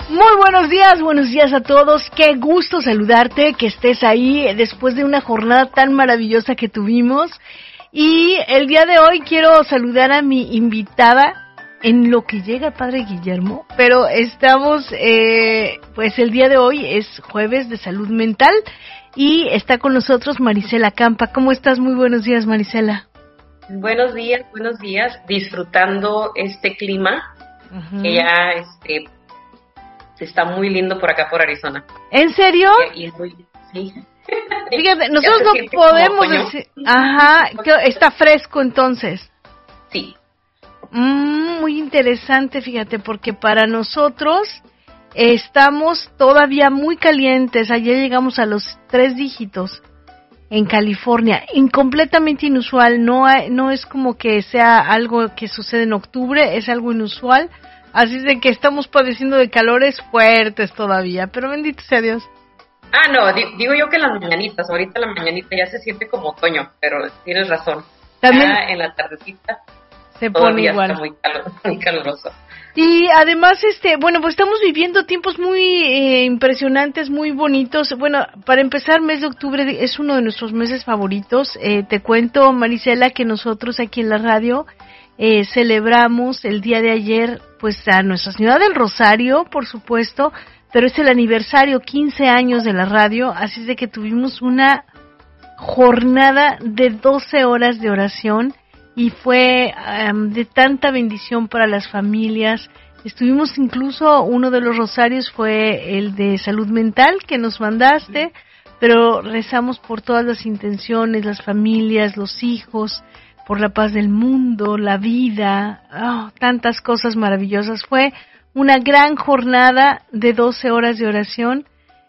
Muy buenos días a todos, qué gusto saludarte, que estés ahí después de una jornada tan maravillosa que tuvimos. Y el día de hoy quiero saludar a mi invitada en lo que llega el Padre Guillermo, pero estamos, pues el día de hoy es jueves de salud mental y está con nosotros Marisela Campa. ¿Cómo estás? Muy buenos días, Marisela. Buenos días, disfrutando este clima que ya está muy lindo por acá por Arizona. ¿En serio? Sí. Fíjate, nosotros no podemos decir, que está fresco entonces. Sí. Muy interesante, fíjate, porque para nosotros estamos todavía muy calientes. Ayer llegamos a los 3 dígitos en California, completamente inusual. No es como que sea algo que sucede en octubre, es algo inusual. Así es de que estamos padeciendo de calores fuertes todavía, pero bendito sea Dios. No, digo yo que las mañanitas, ahorita la mañanita ya se siente como otoño, pero tienes razón. También ya en la tardecita se pone igual. Está muy caluroso. Y además, pues estamos viviendo tiempos muy impresionantes, muy bonitos. Bueno, para empezar, mes de octubre es uno de nuestros meses favoritos. Te cuento, Marisela, que nosotros aquí en la radio celebramos el día de ayer, pues a Nuestra Señora del Rosario, por supuesto, pero es el aniversario, 15 años de la radio, así es de que tuvimos una jornada de 12 horas de oración y fue de tanta bendición para las familias. Estuvimos incluso, uno de los rosarios fue el de salud mental que nos mandaste, pero rezamos por todas las intenciones, las familias, los hijos, por la paz del mundo, la vida, tantas cosas maravillosas. Fue una gran jornada de 12 horas de oración.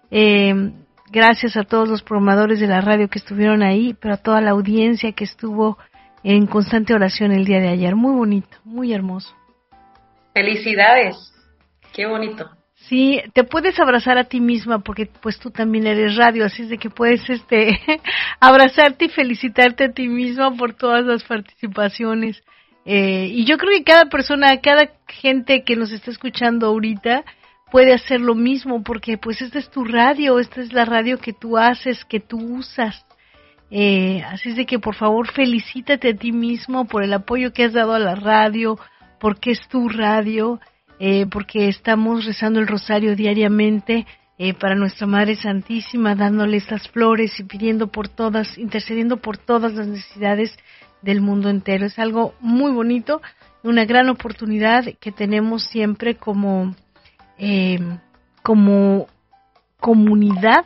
Gracias a todos los programadores de la radio que estuvieron ahí, pero a toda la audiencia que estuvo en constante oración el día de ayer. Muy bonito, muy hermoso. Felicidades, qué bonito. Sí, te puedes abrazar a ti misma porque pues tú también eres radio, así es de que puedes abrazarte y felicitarte a ti misma por todas las participaciones. Y yo creo que cada persona, cada gente que nos está escuchando ahorita puede hacer lo mismo porque pues esta es tu radio, esta es la radio que tú haces, que tú usas. Así es de que por favor felicítate a ti mismo por el apoyo que has dado a la radio, porque es tu radio. Porque estamos rezando el rosario diariamente para nuestra Madre Santísima, dándole estas flores y pidiendo por todas, intercediendo por todas las necesidades del mundo entero. Es algo muy bonito, una gran oportunidad que tenemos siempre como comunidad